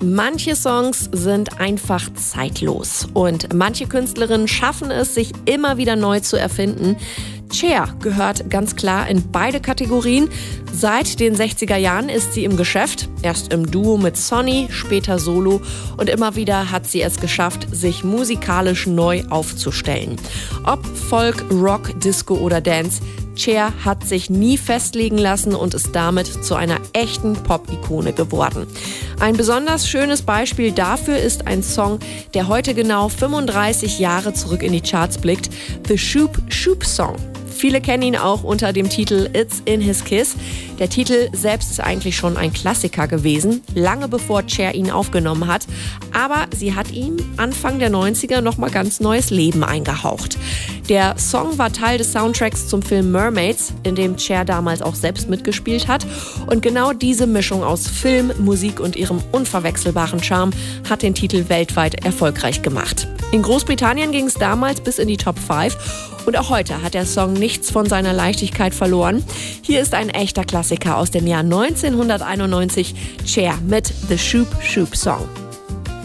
Manche Songs sind einfach zeitlos und manche Künstlerinnen schaffen es, sich immer wieder neu zu erfinden. Cher gehört ganz klar in beide Kategorien. Seit den 60er Jahren ist sie im Geschäft, erst im Duo mit Sonny, später solo, und immer wieder hat sie es geschafft, sich musikalisch neu aufzustellen. Ob Folk, Rock, Disco oder Dance, Cher hat sich nie festlegen lassen und ist damit zu einer echten Pop-Ikone geworden. Ein besonders schönes Beispiel dafür ist ein Song, der heute genau 35 Jahre zurück in die Charts blickt, The Shoop Shoop Song. Viele kennen ihn auch unter dem Titel It's in His Kiss. Der Titel selbst ist eigentlich schon ein Klassiker gewesen, lange bevor Cher ihn aufgenommen hat. Aber sie hat ihm Anfang der 90er nochmal ganz neues Leben eingehaucht. Der Song war Teil des Soundtracks zum Film Mermaids, in dem Cher damals auch selbst mitgespielt hat. Und genau diese Mischung aus Film, Musik und ihrem unverwechselbaren Charme hat den Titel weltweit erfolgreich gemacht. In Großbritannien ging es damals bis in die Top 5 und auch heute hat der Song nichts von seiner Leichtigkeit verloren. Hier ist ein echter Klassiker aus dem Jahr 1991, Cher mit The Shoop Shoop Song.